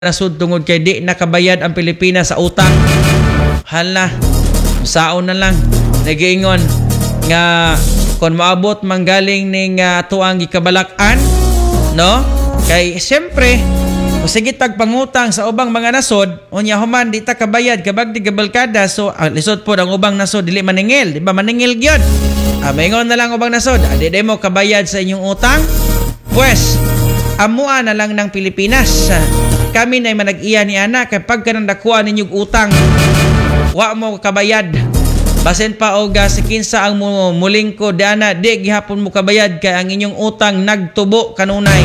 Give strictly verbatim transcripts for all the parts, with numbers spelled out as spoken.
nasud tungod kay di nakabayad ang Pilipinas sa utang. Hala, saon na lang nagiingon nga kung maabot manggaling ning uh, tuang gikabalakan, no? Kay siyempre sige tagpangutang sa ubang mga nasod, unya human di ta kabayad kabag di gabalkada, so uh, lisod po ang ubang nasod dili maningil, di ba maningil gyud? Ah, maingon na lang ubang nasod, adi di mo kabayad sa inyong utang? Pues amua na lang ng Pilipinas. Kami na manag-iya ni ana kapag ka nang nakuha ninyong utang, wa mo kabayad. Basen pa og uh, si kinsa ang muling ko dana di gihapon mo kabayad kay ang inyong utang nagtubo kanunay.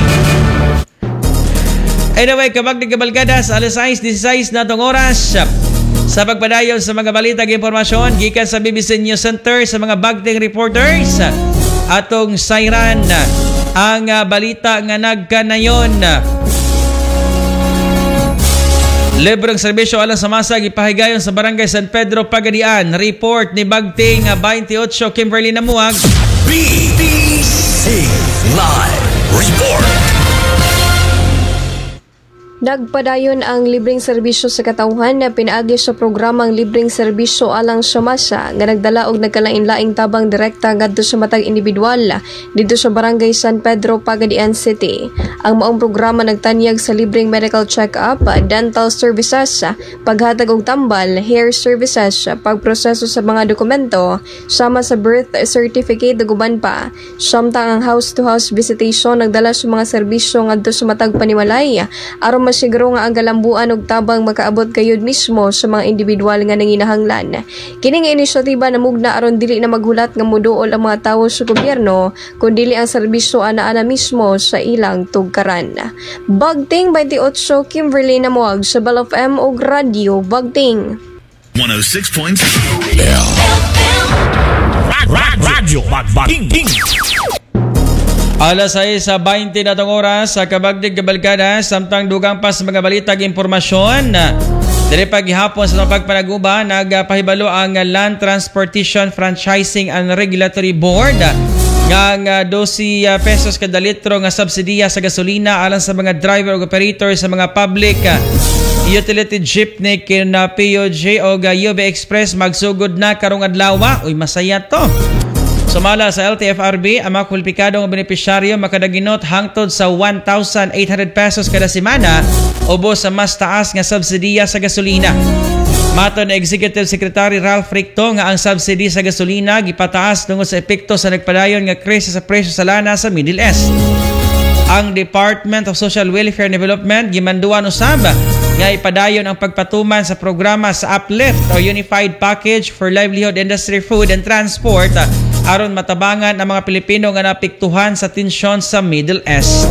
Anyway, kabag di kabalkada sa alas sais dieciséis na tong oras sa pagpadayon sa mga balita ug impormasyon gikan sa B B C News Center sa mga bagting reporters atong sayran ang uh, balita nga nagkanayon. Libreng serbisyo alang sa masa gipahigayon sa Barangay San Pedro, Pagadian. Report ni Bagting twenty-eight Kimberly Namuag. B B C Live Report. Nagpadayon ang libreng serbisyo sa katawhan na pinaagi sa programang libreng serbisyo alang sa masa nga nagdala og nagkalain-laing tabang direkta ngadto sa matag individual dito sa Barangay San Pedro, Pagadian City. Ang maong programa nagtanyag sa libreng medical check-up, dental services, paghatag og tambal, hair services, pagproseso sa mga dokumento, sama sa birth certificate ug uban pa. Samtang ang house-to-house visitation nagdala sa mga serbisyo ngadto sa matag panimalay aron masiguro nga ang galambuan og tabang makaabot kayod mismo sa mga individual nga nanginahanglan. Kining inisyatiba namugna aron dili na maghulat nga moduol ang mga tawo sa gobyerno kundi ang serbisyo ana-ana mismo sa ilang tugkaran. Bagting twenty-eight Kimberly Namuag sa Bal F M og Radio Bagting. one oh six point seven Radyo Bagting. Alas sais sa twenty na tong oras sa kabagdig kabalkada samtang dugang pa sa mga balita ug impormasyon. Diri pa gihapon sa pagpanaguba nagpahibalo ang Land Transportation Franchising and Regulatory Board nga nga twelve pesos kada litro nga subsidiya sa gasolina alang sa mga driver ug operator sa mga public utility jeepney kina P O J o U B Express magsugod na karong adlaw. Uy, masaya to. Sumala sa L T F R B, ang mga kwalipikadong benepisyaryo makadaginot hangtod sa one thousand eight hundred pesos kada semana ubos sa mas taas nga subsidiya sa gasolina. Maton na Executive Secretary Ralph Ricto nga ang subsidy sa gasolina gipataas tungod sa epekto sa nagpadayon nga krisis sa presyo sa lana sa Middle East. Ang Department of Social Welfare and Development gimanduan usab nga ipadayon ang pagpatuman sa programa sa Uplift o Unified Package for Livelihood Industry, Food and Transport aron matabangan ang mga Pilipino nga napiktuhan sa tensyon sa Middle East.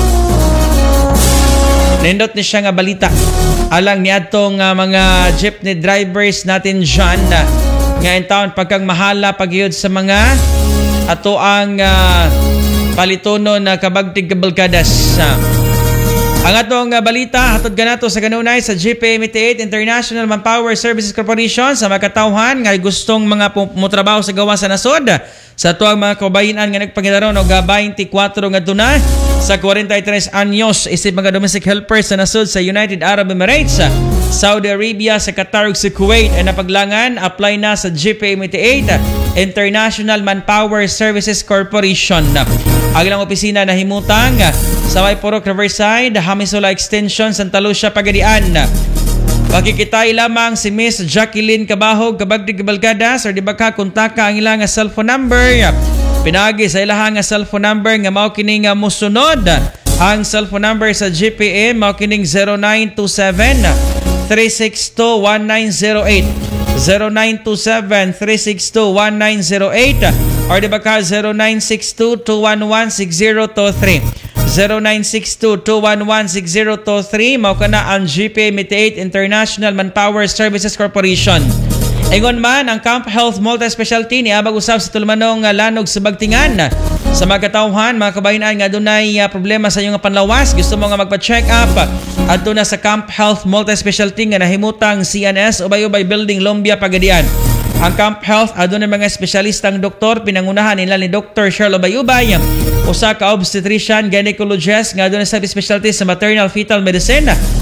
Nindot ni siya nga balita alang niadtong uh, mga jeepney drivers natin dyan uh, nga in taon pagkang mahala pagyud sa mga ato ang uh, palitono na kabagtig kabalkadas. Uh, ang atong uh, balita hatod ganato sa kanunay sa G P M eighty-eight International Manpower Services Corporation sa mga katawhan nga gustong mga mutrabaho sa gawa sa nasod sa tuang mga kabayinan nga nagpanginaron og twenty-four nga tuna sa forty-three anyos isip mga domestic helpers sa nasod sa United Arab Emirates, Saudi Arabia, sa Qatar ug sa Kuwait ay napaglangan apply na sa G P M eighty-eight International Manpower Services Corporation. Ang ilang opisina na himutang sa Waipurok Riverside, Hamisola Extension, Santa Lucia, Pagadian. Pakikitay lamang si Miss Jacqueline Cabahog kabagdig kabalkada or di ba ka kontaka ang ilang cellphone number. Pinagi sa ilang cellphone number nga mao kining musunod. Ang cellphone number sa G P M mao kining zero nine two seven, three six two, one nine zero eight. zero nine two seven, three six two, one nine zero eight or di ba ka zero nine six two, two one one, six zero two three. zero nine six two, two one one, six zero two three mao kana ang G P M eighty-eight International Manpower Services Corporation. Ingon man ang Camp Health Multi-Specialty ni abag usab sa tulumanong lanog sa Bagtingan sa mga katawhan, mga kabayinan nga dunay uh, problema sa inyong panlawas, gusto mo nga magpa-check up adto na sa Camp Health Multi-Specialty nga nahimutang C N S Ubay-Ubay Building, Lumbia, Pagadian. Ang Camp Health adunay mga espesyalistang doktor pinangunahan nila ni Doctor Cheryl Ubay-Ubay, usa ka obstetrician gynecologist nga adunay sa specialty sa maternal fetal medicine